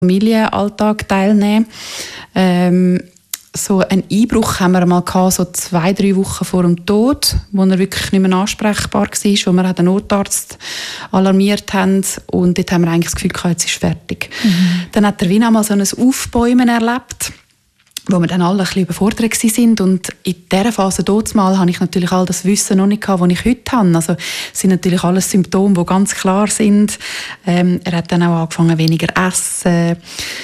Familienalltag teilnehmen. So einen Einbruch haben wir mal gehabt, so 2-3 Wochen vor dem Tod, wo er wirklich nicht mehr ansprechbar war, wo wir den Notarzt alarmiert haben und dort haben wir eigentlich das Gefühl gehabt, jetzt ist fertig. Dann hat der Wien einmal so ein Aufbäumen erlebt, wo wir dann alle ein bisschen überfordert waren. Und in dieser Phase mal habe ich natürlich all das Wissen noch nicht gehabt, das ich heute habe. Also es sind natürlich alles Symptome, die ganz klar sind. Er hat dann auch angefangen, weniger zu essen.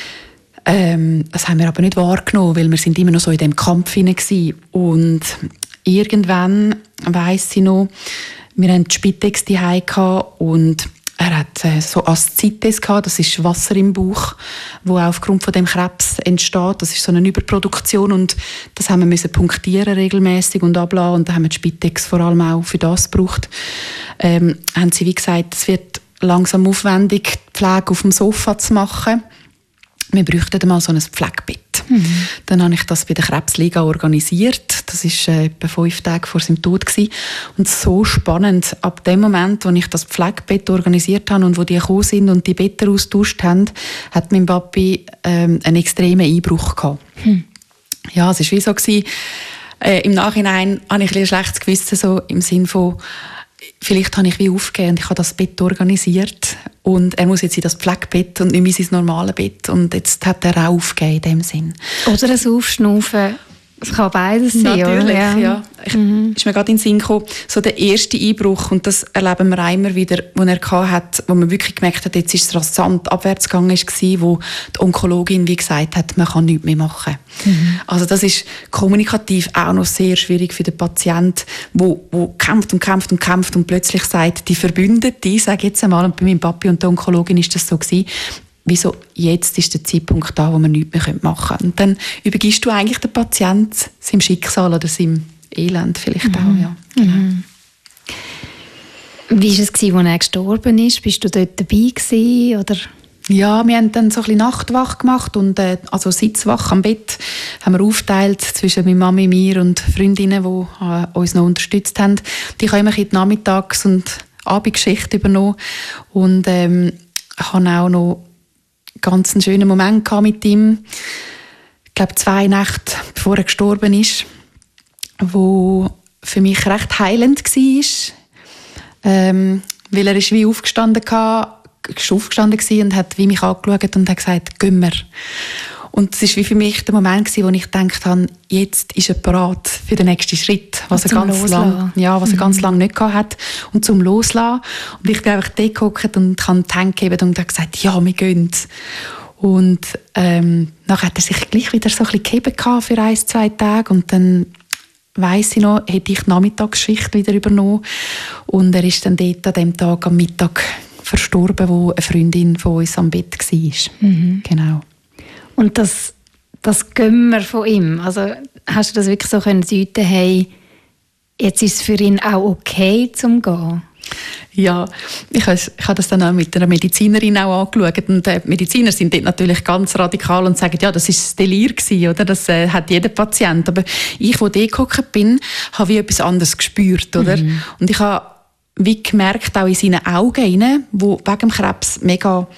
Das haben wir aber nicht wahrgenommen, weil wir sind immer noch so in diesem Kampf hinein waren. Und irgendwann, weiss ich noch, wir hatten die Spitex zu Hause und er hat so Aszites gehabt, das ist Wasser im Bauch, wo aufgrund von dem Krebs entsteht. Das ist so eine Überproduktion und das haben wir punktieren regelmäßig und ablassen und da haben wir die Spitex vor allem auch für das gebraucht. Haben sie wie gesagt, es wird langsam aufwendig, die Pflege auf dem Sofa zu machen. Wir bräuchten mal so ein Pflegebett. Dann habe ich das bei der Krebsliga organisiert. Das war etwa 5 Tage vor seinem Tod. Und so spannend, ab dem Moment, wo ich das Pflegebett organisiert habe und wo die gekommen sind und die Betten austauscht haben, hat mein Papi einen extremen Einbruch gehabt. Ja, es war wie so gewesen. Im Nachhinein habe ich ein schlechtes Gewissen, so im Sinn von, vielleicht habe ich wie aufgegeben und ich habe das Bett organisiert und er muss jetzt in das Pflegebett und nicht mehr in sein normales Bett und jetzt hat er auch aufgegeben in dem Sinn. Oder ein Aufschnaufen, es kann beides sein, natürlich, oder? Ja. Ist mir gerade in den Sinn gekommen, so der erste Einbruch, und das erleben wir auch immer wieder, den er hatte, wo man wirklich gemerkt hat, jetzt ist es rasant abwärts gegangen, wo die Onkologin wie gesagt hat, man kann nichts mehr machen. Also das ist kommunikativ auch noch sehr schwierig für den Patienten, wo kämpft und kämpft und kämpft und plötzlich sagt, die Verbündete, ich sage jetzt einmal, und bei meinem Papi und der Onkologin ist das so gewesen, wieso jetzt ist der Zeitpunkt da, wo man nichts mehr machen können. Und dann übergibst du eigentlich den Patienten seinem Schicksal oder seinem Elend vielleicht auch. Ja. Genau. Wie war es, als er gestorben ist? Bist du dort dabei gewesen, oder? Ja, wir haben dann so ein bisschen Nachtwach gemacht und also Sitzwach am Bett haben wir aufgeteilt zwischen meiner Mami, mir und Freundinnen, die uns noch unterstützt haben. Die haben immer die Nachmittags- und Abendgeschichte übernommen und habe auch noch ganz einen schönen Moment mit ihm. Ich glaube, 2 Nächte, bevor er gestorben ist, wo für mich recht heilend war. Weil er ist wie aufgestanden war und hat wie mich angeschaut und hat gesagt, gehen wir. Und es war wie für mich der Moment, wo ich gedacht habe, jetzt ist er bereit für den nächsten Schritt, was er ganz lange nicht gehabt hat. Und zum Loslassen. Und ich bin einfach dort gehockt und habe die Hände gegeben und habe gesagt, ja, wir gehen. Und nachher hat er sich gleich wieder so ein bisschen gegeben für 1-2 Tage. Und dann, weiss ich noch, hätte ich die Nachmittagsschicht wieder übernommen. Und er ist dann dort an dem Tag am Mittag verstorben, wo eine Freundin von uns am Bett war. Genau. Und das Gömmer von ihm, also hast du das wirklich so können deuten, hey, jetzt ist es für ihn auch okay zum Gehen? Ja, ich habe das dann auch mit einer Medizinerin auch angeschaut und die Mediziner sind dort natürlich ganz radikal und sagen, ja, das war das Delir gewesen, oder? Das hat jeder Patient. Aber ich, wo dort gehockt bin, habe wie etwas anderes gespürt, oder? Und ich habe wie gemerkt, auch in seinen Augen, wo wegen dem Krebs mega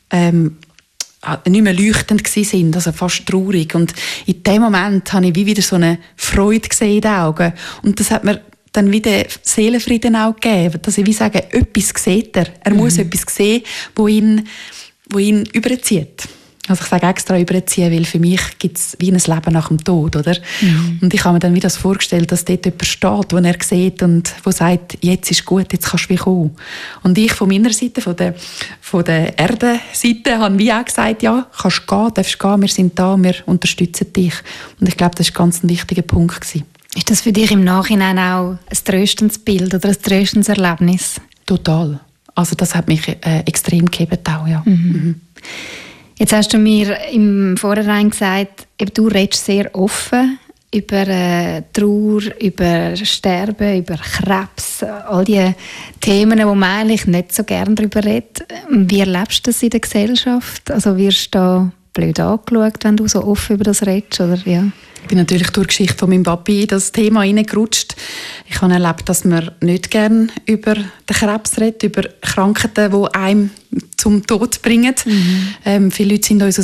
nicht mehr leuchtend waren, also fast traurig. Und in dem Moment habe ich wie wieder so eine Freude gesehen in den Augen. Und das hat mir dann wieder Seelenfrieden auch gegeben. Dass ich wie sage, etwas sieht er. Er muss etwas sehen, wo ihn überzieht. Also ich sage extra überziehen, weil für mich gibt es wie ein Leben nach dem Tod, oder? Und ich habe mir dann wieder das vorgestellt, dass dort jemand steht, den er sieht und der sagt, jetzt ist gut, jetzt kannst du wie kommen. Und ich von meiner Seite, von der Erdenseite, habe wie auch gesagt, ja, kannst gehen, darfst gehen, wir sind da, wir unterstützen dich. Und ich glaube, das war ganz ein wichtiger Punkt gewesen. Ist das für dich im Nachhinein auch ein tröstendes Bild oder ein tröstendes Erlebnis? Total. Also das hat mich extrem gehebt auch, ja. Jetzt hast du mir im Vorhinein gesagt, du redest sehr offen über Trauer, über Sterben, über Krebs, all diese Themen, wo man eigentlich nicht so gerne darüber redet. Wie erlebst du das in der Gesellschaft? Also wirst du da blöd angeschaut, wenn du so offen über das redest? Oder, ja? Ich bin natürlich durch die Geschichte von meinem Papi in das Thema hineingerutscht. Ich habe erlebt, dass man nicht gerne über den Krebs redet, über Krankheiten, die einem zum Tod bringen. Viele Leute sind uns